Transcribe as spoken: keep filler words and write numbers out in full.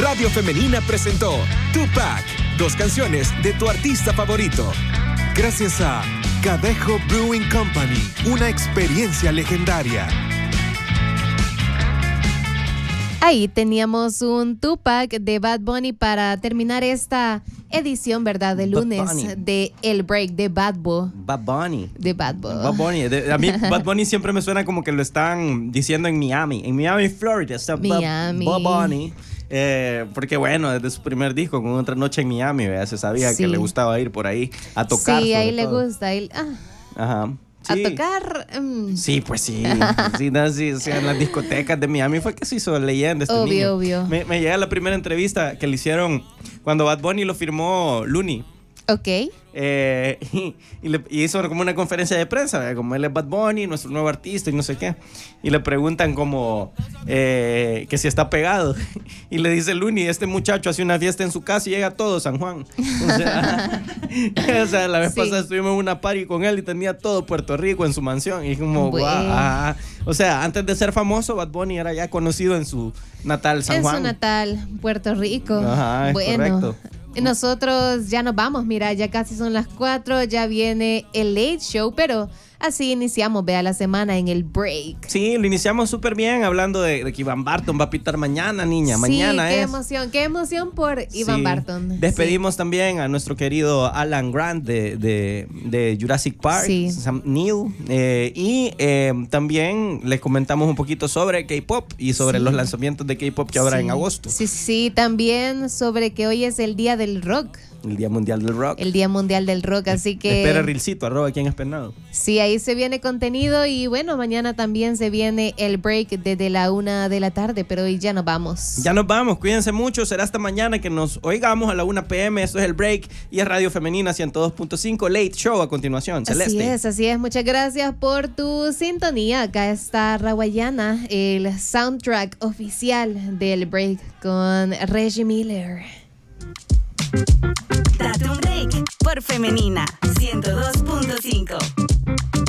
Radio Femenina presentó Tupac, dos canciones de tu artista favorito. Gracias a Cadejo Brewing Company, una experiencia legendaria. Ahí teníamos un Tupac de Bad Bunny para terminar esta edición, ¿verdad? De lunes de El Break de Bad Bo. Bad Bunny. De Bad Bo. Bad Bunny. De, a mí Bad Bunny siempre me suena como que lo están diciendo en Miami. En Miami, Florida. Está Miami. Bad Bunny. Eh, porque bueno, desde su primer disco, con Otra Noche en Miami, ¿verdad? Se sabía Sí. que le gustaba ir por ahí a tocar. Sí, ahí le le gusta. Él, ah, Ajá. A Sí. tocar. mm. Sí, pues sí. sí, no, sí, sí, en las discotecas de Miami fue que se hizo leyenda este Obvio, niño. obvio. Me, me llega la primera entrevista que le hicieron cuando Bad Bunny lo firmó Looney. Ok. Eh, y, y le, y hizo como una conferencia de prensa, ¿verdad? Como él es Bad Bunny, nuestro nuevo artista y no sé qué. Y le preguntan como eh, que si está pegado. Y le dice Looney, este muchacho hace una fiesta en su casa y llega todo San Juan. O sea, o sea la vez Sí. pasada estuvimos en una party con él y tenía todo Puerto Rico en su mansión. Y como, Bueno. guau, ah. O sea, antes de ser famoso, Bad Bunny era ya conocido en su natal San En Juan. su natal, Puerto Rico. Ajá, es bueno, correcto. Nosotros ya nos vamos, mira, ya casi son las cuatro, ya viene el Late Show, pero así iniciamos, vea, la semana en el break. Sí, lo iniciamos súper bien hablando de, de que Iván Barton va a pitar mañana, niña. Sí, Mañana qué es. emoción, qué emoción por Iván Sí. Barton. Despedimos también a nuestro querido Alan Grant de, de, de Jurassic Park, Sí. Sam Neill. Eh, y eh, también les comentamos un poquito sobre K-pop y sobre Sí. los lanzamientos de K-pop que habrá Sí. en agosto. Sí, sí, también sobre que hoy es el Día del Rock, El Día Mundial del Rock. el Día Mundial del Rock, así que... Espera Rilcito, arroba aquí en Espernado. Sí, ahí se viene contenido y bueno, mañana también se viene el break desde la una de la tarde, pero hoy ya nos vamos. Ya nos vamos, cuídense mucho, será hasta mañana que nos oigamos a la una p m, esto es el break y es Radio Femenina ciento dos punto cinco, Late Show a continuación, Celeste. Así es, así es, muchas gracias por tu sintonía, acá está Rawayana, el soundtrack oficial del break con Reggie Miller. Date un break por Femenina ciento dos punto cinco.